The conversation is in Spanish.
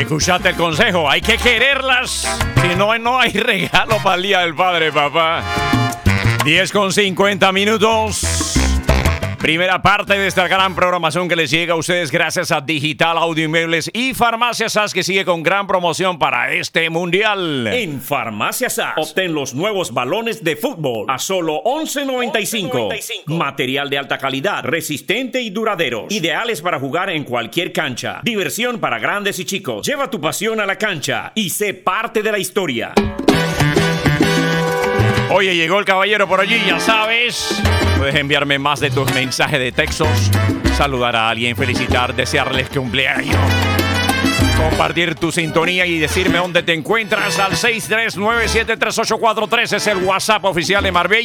Escuchaste el consejo, hay que quererlas. Si no, no hay regalo para el Día del Padre, papá. 10:50. Primera parte de esta gran programación que les llega a ustedes gracias a Digital Audio Inmuebles y Farmacia SAS, que sigue con gran promoción para este mundial. En Farmacia SAS obtén los nuevos balones de fútbol a solo $11.95. Material de alta calidad, resistente y duradero. Ideales para jugar en cualquier cancha. Diversión para grandes y chicos. Lleva tu pasión a la cancha y sé parte de la historia. Oye, llegó el caballero por allí, ya sabes. Puedes enviarme más de tus mensajes de textos, saludar a alguien, felicitar, desearles cumpleaños, compartir tu sintonía y decirme dónde te encuentras al 639-73843. Es el WhatsApp oficial de Marbella.